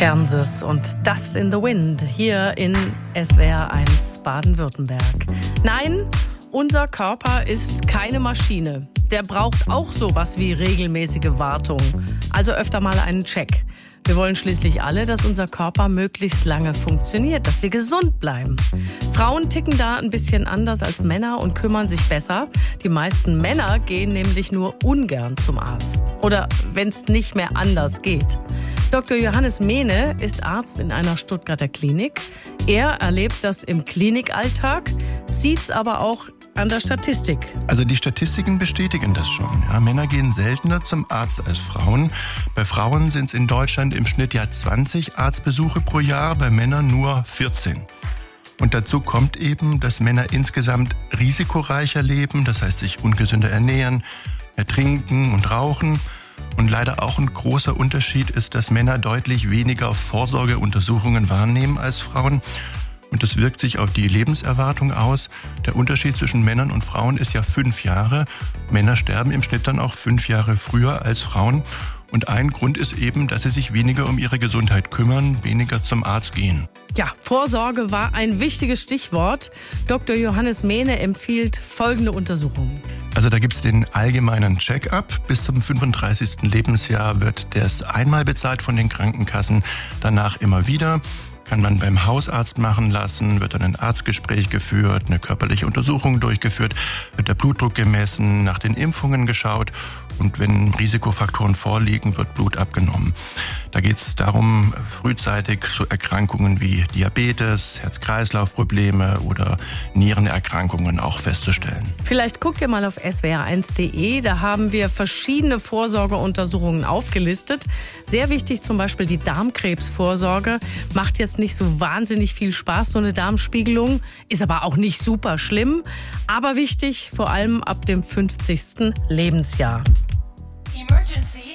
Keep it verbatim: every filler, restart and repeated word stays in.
Kansas und Dust in the Wind hier in S W R eins Baden-Württemberg. Nein, unser Körper ist keine Maschine. Der braucht auch sowas wie regelmäßige Wartung, also öfter mal einen Check. Wir wollen schließlich alle, dass unser Körper möglichst lange funktioniert, dass wir gesund bleiben. Frauen ticken da ein bisschen anders als Männer und kümmern sich besser. Die meisten Männer gehen nämlich nur ungern zum Arzt. Oder wenn es nicht mehr anders geht. Doktor Johannes Mehne ist Arzt in einer Stuttgarter Klinik. Er erlebt das im Klinikalltag, sieht's aber auch an der Statistik. Also die Statistiken bestätigen das schon. Ja, Männer gehen seltener zum Arzt als Frauen. Bei Frauen sind es in Deutschland im Schnitt ja zwanzig Arztbesuche pro Jahr, bei Männern nur vierzehn. Und dazu kommt eben, dass Männer insgesamt risikoreicher leben, das heißt sich ungesünder ernähren, mehr trinken und rauchen. Und leider auch ein großer Unterschied ist, dass Männer deutlich weniger Vorsorgeuntersuchungen wahrnehmen als Frauen. Und das wirkt sich auf die Lebenserwartung aus. Der Unterschied zwischen Männern und Frauen ist ja fünf Jahre. Männer sterben im Schnitt dann auch fünf Jahre früher als Frauen. Und ein Grund ist eben, dass sie sich weniger um ihre Gesundheit kümmern, weniger zum Arzt gehen. Ja, Vorsorge war ein wichtiges Stichwort. Doktor Johannes Mehne empfiehlt folgende Untersuchungen. Also da gibt's den allgemeinen Check-up. Bis zum fünfunddreißigsten Lebensjahr wird das einmal bezahlt von den Krankenkassen, danach immer wieder. Kann man beim Hausarzt machen lassen, wird dann ein Arztgespräch geführt, eine körperliche Untersuchung durchgeführt, wird der Blutdruck gemessen, nach den Impfungen geschaut und wenn Risikofaktoren vorliegen, wird Blut abgenommen. Da geht es darum, frühzeitig so Erkrankungen wie Diabetes, Herz-Kreislauf-Probleme oder Nierenerkrankungen auch festzustellen. Vielleicht guckt ihr mal auf S W R eins punkt de, da haben wir verschiedene Vorsorgeuntersuchungen aufgelistet. Sehr wichtig zum Beispiel die Darmkrebsvorsorge. Macht jetzt nicht so wahnsinnig viel Spaß, so eine Darmspiegelung, ist aber auch nicht super schlimm. Aber wichtig, vor allem ab dem fünfzigsten Lebensjahr. Emergency.